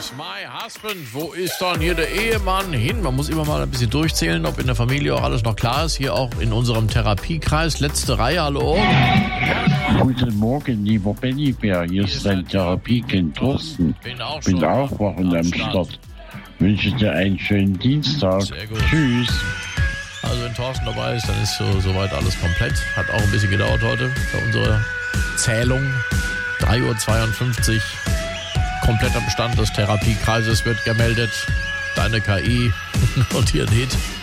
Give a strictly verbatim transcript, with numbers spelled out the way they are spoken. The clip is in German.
is my husband? Wo ist dann hier der Ehemann hin? Man muss immer mal ein bisschen durchzählen, ob in der Familie auch alles noch klar ist. Hier auch in unserem Therapiekreis. Letzte Reihe, hallo. Guten Morgen, lieber Bellybär. Hier ist dein Therapiekind Thorsten. Bin auch, Bin schon auch wachend am Start. Wünsche dir einen schönen Dienstag. Sehr gut. Tschüss. Also wenn Thorsten dabei ist, dann ist so soweit alles komplett. Hat auch ein bisschen gedauert heute für unsere Zählung. drei Uhr zweiundfünfzig. Kompletter Bestand des Therapiekreises wird gemeldet. Deine K I notiert Hit.